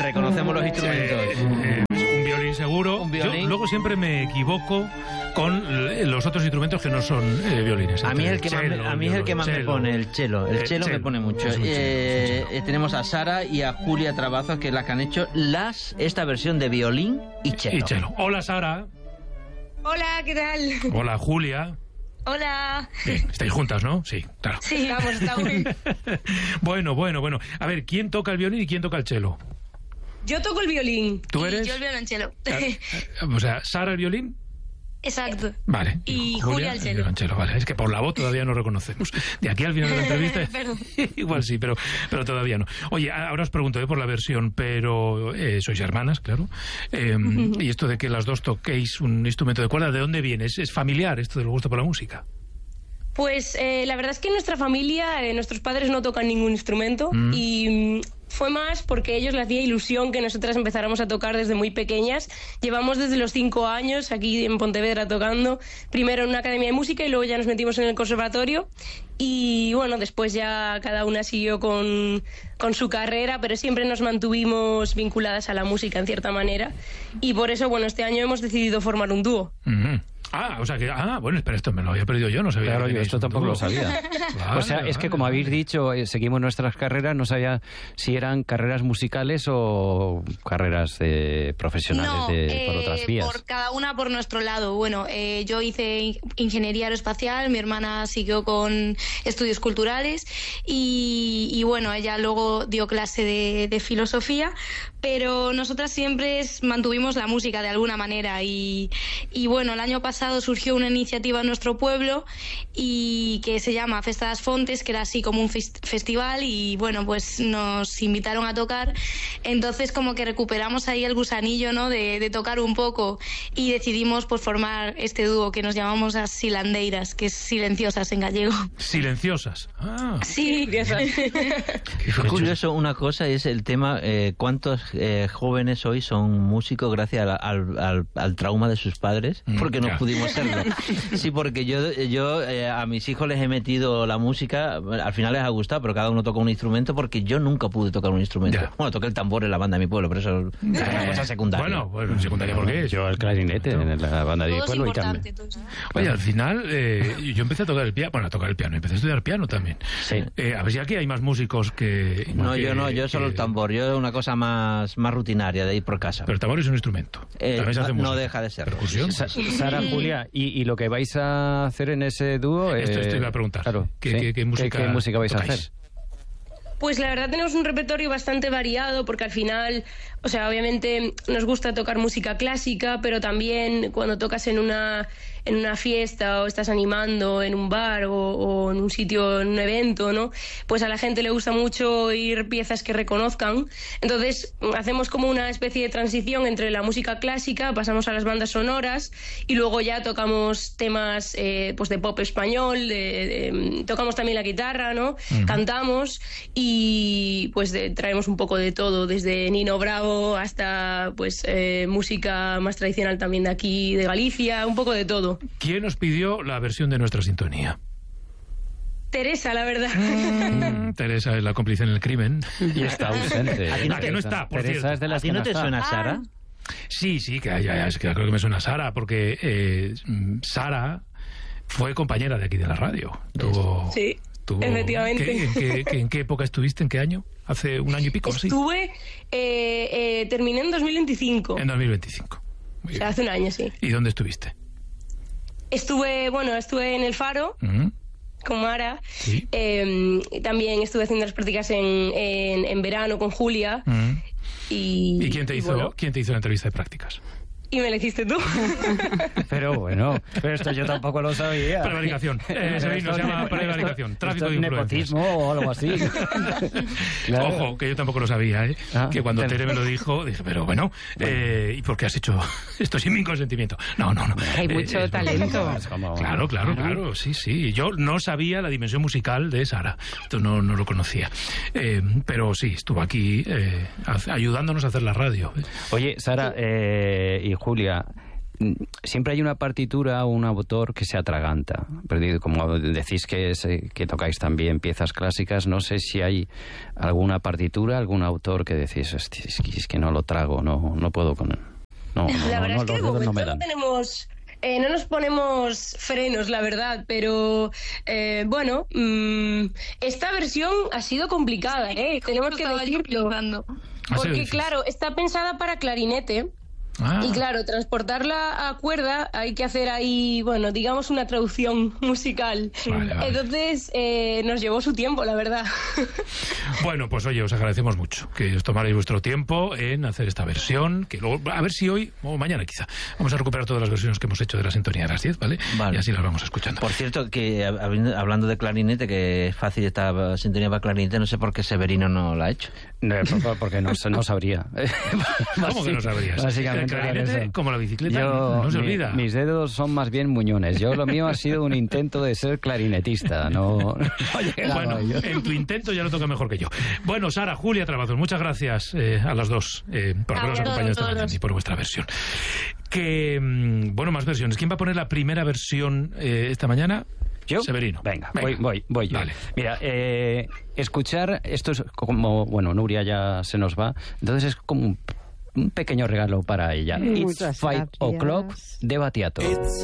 Reconocemos los instrumentos. Un violín seguro. Un violín. Yo luego siempre me equivoco con los otros instrumentos que no son violines. A mí es el que más me pone, el cello. El cello me pone mucho. Tenemos a Sara y a Julia Trabazos, que es la que han hecho esta versión de violín y cello. Hola, Sara. Hola, ¿qué tal? Hola, Julia. Hola. Bien, estáis juntas, ¿no? Sí, claro. Sí, estamos. Bueno. A ver, ¿quién toca el violín y quién toca el cello? Yo toco el violín. ¿Tú eres? Y yo el violonchelo. O sea, ¿Sara el violín? Exacto. Vale. Y Julia el cello. Vale, es que por la voz todavía no reconocemos. De aquí al final de la entrevista igual sí, pero todavía no. Oye, ahora os pregunto por la versión, pero sois hermanas, claro. Y esto de que las dos toquéis un instrumento de cuerda, ¿de dónde viene? ¿Es familiar esto del gusto por la música? Pues la verdad es que en nuestra familia nuestros padres no tocan ningún instrumento y fue más porque a ellos les hacía ilusión que nosotras empezáramos a tocar desde muy pequeñas. Llevamos desde los 5 años aquí en Pontevedra tocando, primero en una academia de música y luego ya nos metimos en el conservatorio y bueno, después ya cada una siguió con su carrera, pero siempre nos mantuvimos vinculadas a la música en cierta manera y por eso, bueno, este año hemos decidido formar un dúo. Bueno, espera, esto me lo había perdido yo, no sabía. Claro, yo esto tampoco lo sabía. Vale, o sea, es que como habéis dicho, seguimos nuestras carreras, no sabía si eran carreras musicales o carreras profesionales por otras vías. Por cada una por nuestro lado. Bueno, yo hice ingeniería aeroespacial, mi hermana siguió con estudios culturales y bueno, ella luego dio clase de filosofía, pero nosotras siempre mantuvimos la música de alguna manera y bueno, el año pasado surgió una iniciativa en nuestro pueblo y que se llama Festa das Fontes, que era así como un festival y bueno, pues nos invitaron a tocar, entonces como que recuperamos ahí el gusanillo, ¿no? de tocar un poco y decidimos pues formar este dúo que nos llamamos las Silandeiras, que es silenciosas en gallego. Silenciosas. Sí. Es curioso, una cosa es el tema, ¿cuántos jóvenes hoy son músicos gracias al trauma de sus padres? Porque no pudimos serlo. Sí, porque yo a mis hijos les he metido la música, al final les ha gustado, pero cada uno toca un instrumento porque yo nunca pude tocar un instrumento. Ya. Bueno, toqué el tambor en la banda de mi pueblo, pero eso es una cosa secundaria. Bueno, secundaria, ¿por qué? Yo el clarinete en la banda de mi Todo es pueblo y importante, también. Oye, al final yo empecé a tocar el piano, empecé a estudiar piano también. Sí. A ver si aquí hay más músicos que... Yo solo el tambor, yo una cosa más rutinaria de ir por casa. Pero el tambor es un instrumento. También se hace no música. deja de ser. Percusión. Sara, Julia, ¿y lo que vais a hacer en ese dúo? Esto te iba a preguntar. Claro, ¿Qué música vais a tocáis? hacer? Pues la verdad tenemos un repertorio bastante variado porque al final, o sea, obviamente nos gusta tocar música clásica, pero también cuando tocas en una fiesta o estás animando en un bar o en un sitio, en un evento, ¿no? Pues a la gente le gusta mucho oír piezas que reconozcan. Entonces hacemos como una especie de transición entre la música clásica, pasamos a las bandas sonoras y luego ya tocamos temas pues de pop español, tocamos también la guitarra, ¿no? Cantamos y pues traemos un poco de todo, desde Nino Bravo hasta pues música más tradicional también de aquí, de Galicia, un poco de todo. ¿Quién os pidió la versión de nuestra sintonía? Teresa, la verdad. Teresa es la cómplice en el crimen. Y está ausente. Que no está, por Teresa cierto. es de las ¿A ti no te suena Sara? Sí, que creo que me suena Sara, porque Sara fue compañera de aquí de la radio. Sí, efectivamente. ¿En qué época estuviste? ¿En qué año? ¿Hace un año y pico? Estuve, terminé en 2025. En 2025. O sea, hace un año, sí. ¿Y dónde estuviste? Estuve en el Faro, con Mara. Sí. También estuve haciendo las prácticas en verano con Julia. ¿Y quién te hizo la entrevista de prácticas? Y me la hiciste tú. Pero esto yo tampoco lo sabía. Prevaricación. Se llama prevaricación. Tráfico de influencias. Nepotismo o algo así. Claro. Ojo, que yo tampoco lo sabía, ¿eh? Que cuando Tere me lo dijo, dije, pero bueno. ¿Y por qué has hecho esto sin mi consentimiento? No. Hay mucho talento. Claro, sí. Yo no sabía la dimensión musical de Sara. Esto no lo conocía. Pero sí, estuvo aquí ayudándonos a hacer la radio. Oye, Sara y Julia, siempre hay una partitura o un autor que se atraganta. Pero como decís que tocáis también piezas clásicas, no sé si hay alguna partitura, algún autor que decís, es que no lo trago, no puedo con él. La verdad es que de momento no tenemos... no nos ponemos frenos, la verdad, pero bueno, esta versión ha sido complicada, tenemos que decirlo. Porque claro, está pensada para clarinete. Y claro, transportarla a cuerda hay que hacer ahí, bueno, digamos una traducción musical. Vale. Entonces nos llevó su tiempo, la verdad. Bueno, pues oye, os agradecemos mucho que os tomarais vuestro tiempo en hacer esta versión, que luego, a ver si hoy o mañana quizá, vamos a recuperar todas las versiones que hemos hecho de la sintonía de las 10, ¿vale? Y así las vamos escuchando. Por cierto, que hablando de clarinete, que es fácil esta sintonía para clarinete, no sé por qué Severino no la ha hecho. Porque no sabría. ¿Cómo que no sabrías? Básicamente. Clarinete, como la bicicleta, no se olvida. Mis dedos son más bien muñones. Lo mío ha sido un intento de ser clarinetista. No bueno, en tu intento ya lo toca mejor que yo. Bueno, Sara, Julia Trabazos, muchas gracias a las dos por habernos acompañado esta mañana y por vuestra versión. Bueno, más versiones. ¿Quién va a poner la primera versión esta mañana? ¿Yo? Severino. Venga. Voy yo. Vale. Mira, escuchar, esto es como, bueno, Nuria ya se nos va, entonces es como un pequeño regalo para ella. It's 5 o'clock de Battiato. It's